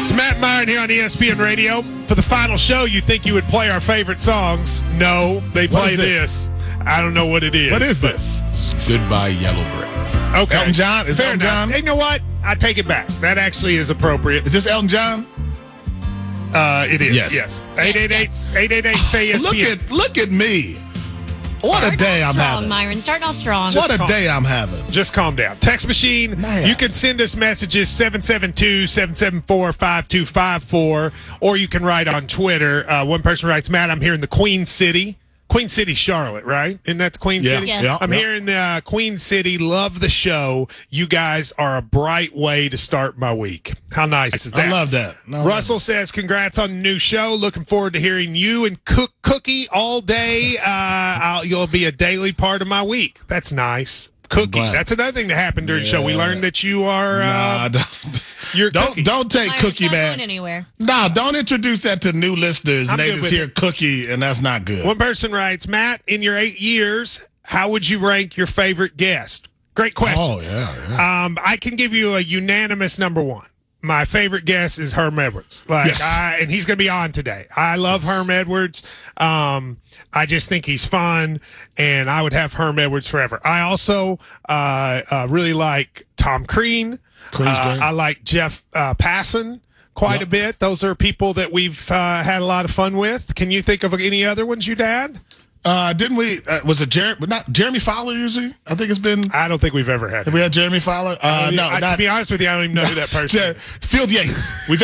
It's Matt Myron here on ESPN Radio. For the final show, you think you would play our favorite songs. No, they play this. I don't know what it is. What is this? Goodbye, Yellow Brick. Okay. Elton John? Is Fair Elton enough. John? Hey, you know what? I take it back. That actually is appropriate. Is this Elton John? It is. Yes. Yes. 888-888-SAY-ESPN. Look at me. What a day I'm having. Myron. Starting off strong. What a day I'm having. Just calm down. Text machine, Man. you can send us messages 772-774-5254, or you can write on Twitter. One person writes, Matt, I'm here in the Queen City. Queen City, Charlotte, right? Isn't that the Queen City? Yes. Yeah. I'm here in the Queen City. Love the show. You guys are a bright way to start my week. How nice is that? I love that. No, Russell says, congrats on the new show. Looking forward to hearing you and Cookie all day. You'll be a daily part of my week. That's nice. Cookie. That's another thing that happened during the show. We learned that you are you're Cookie. Don't take Myron's Cookie, not man. going anywhere. No, don't introduce that to new listeners. I'm And they good just with hear it. Cookie, and that's not good. One person writes, Matt, in your 8 years, how would you rank your favorite guest? Great question. Oh, yeah. I can give you a unanimous number one. My favorite guest is Herm Edwards. Yes. And he's going to be on today. I love Herm Edwards. I just think he's fun, and I would have Herm Edwards forever. I also really like Tom Crean. I like Jeff Passan quite a bit. Those are people that we've had a lot of fun with. Can you think of any other ones, you Dad? Didn't we? Was it Jeremy Fowler usually? I think it's been. I don't think we've ever had Have we had Jeremy Fowler? No. to be honest with you, I don't even know who that person is. Field Yates. We've